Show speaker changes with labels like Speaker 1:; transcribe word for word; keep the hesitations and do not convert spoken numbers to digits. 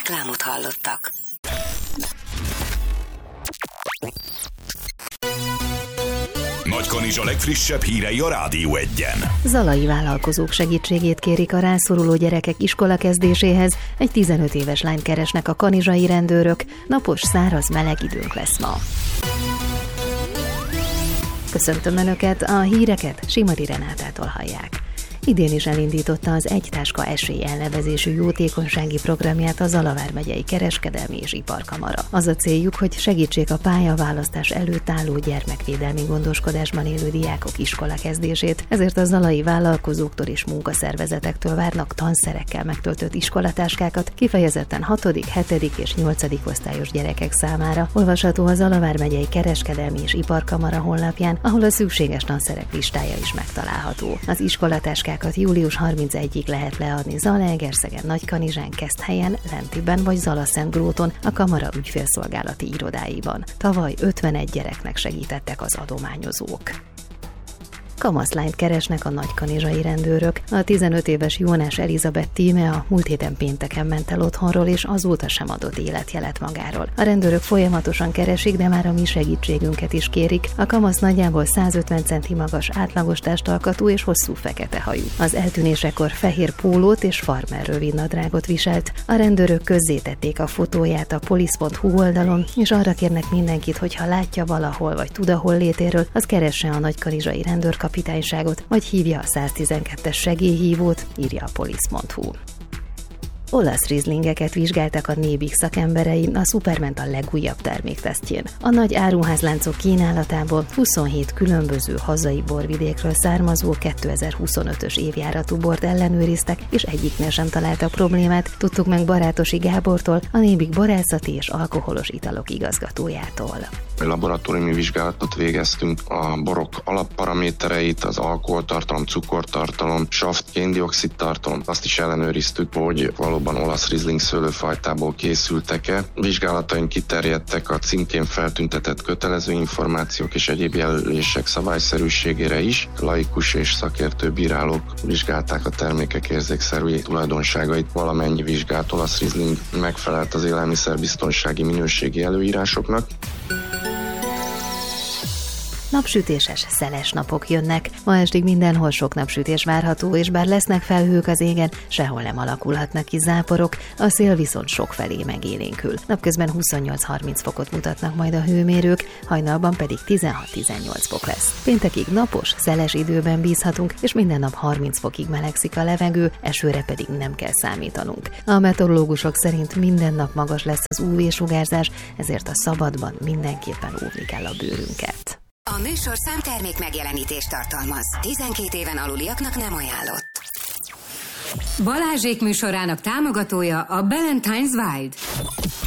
Speaker 1: Reklámot hallottak.
Speaker 2: Nagykanizsa legfrissebb hírei a Rádió Egyen.
Speaker 3: Zalai vállalkozók segítségét kérik a rászoruló gyerekek iskola kezdéséhez. Egy tizenöt éves lányt keresnek a kanizsai rendőrök. Napos, száraz, meleg időnk lesz ma. Köszöntöm Önöket, a híreket Simari Renátától hallják. Idén is elindította az Egy Táska Esély elnevezésű jótékonysági programját a Zala vármegyei Kereskedelmi és Iparkamara. Az a céljuk, hogy segítsék a pályaválasztás előtt álló gyermekvédelmi gondoskodásban élő diákok iskola kezdését, ezért a zalai vállalkozóktól és munkaszervezetektől várnak tanszerekkel megtöltött iskolatáskákat, kifejezetten hatodik, hetedik és nyolcadik osztályos gyerekek számára. Olvasható a Zala vármegyei Kereskedelmi és Iparkamara honlapján, ahol a szükséges tanszerek listája is megtalálható. Az iskolatáskák július harmincegyedikéig lehet leadni Zalaegerszegen, Nagykanizsán, Keszthelyen, Lentiben vagy Zalaszentgróton a kamara ügyfélszolgálati irodáiban. Tavaly ötvenegy gyereknek segítettek az adományozók. Kamaszlányt keresnek a nagykanizsai rendőrök. A tizenöt éves Jónás Elizabeth tíme a múlt héten pénteken ment el otthonról, és azóta sem adott életjelet magáról. A rendőrök folyamatosan keresik, de már a mi segítségünket is kérik. A kamasz nagyjából százötven centi magas, átlagos testalkatú és hosszú fekete hajú. Az eltűnésekor fehér pólót és farmer rövidnadrágot viselt. A rendőrök közzétették a fotóját a polisz pont hu oldalon, és arra kérnek mindenkit, hogy ha látja valahol vagy tud a hollétéről, az keresse a nagykanizsai rendőrkapitányságot, vagy hívja a száztizenkettes segélyhívót, írja a polisz pont hu. Olasz rizlingeket vizsgáltak a Nébik szakemberei a Superment a legújabb terméktesztjén. A nagy áruházláncok kínálatából huszonhét különböző hazai borvidékről származó kétezer-huszonötös évjáratú bort ellenőriztek, és egyiknél sem találtak problémát, tudtuk meg Barátosi Gábortól, a Nébik borászati és alkoholos italok igazgatójától.
Speaker 4: Laboratóriumi vizsgálatot végeztünk, a borok alapparamétereit, az alkoholtartalom, cukortartalom, saft, kén-dioxid tartalom, azt is ellenőriztük, hogy valóban olasz rizling szőlőfajtából készültek-e. Vizsgálataink kiterjedtek a címkén feltüntetett kötelező információk és egyéb jelölések szabályszerűségére is. Laikus és szakértő bírálók vizsgálták a termékek érzékszerű tulajdonságait. Valamennyi vizsgált olasz rizling megfelelt az élelmiszerbiztonsági minőségi előírásoknak.
Speaker 3: Napsütéses, szeles napok jönnek. Ma estig mindenhol sok napsütés várható, és bár lesznek felhők az égen, sehol nem alakulhatnak ki záporok, a szél viszont sokfelé megélénkül. Napközben huszonnyolc-harminc fokot mutatnak majd a hőmérők, hajnalban pedig tizenhat-tizennyolc fok lesz. Péntekig napos, szeles időben bízhatunk, és minden nap harminc fokig melegszik a levegő, esőre pedig nem kell számítanunk. A meteorológusok szerint minden nap magas lesz az ú vé-sugárzás, ezért a szabadban mindenképpen óvni kell a bőrünket.
Speaker 1: A műsorszám termék megjelenítést tartalmaz. tizenkét éven aluliaknak nem ajánlott.
Speaker 5: Balázsék műsorának támogatója a Ballantine's Wild.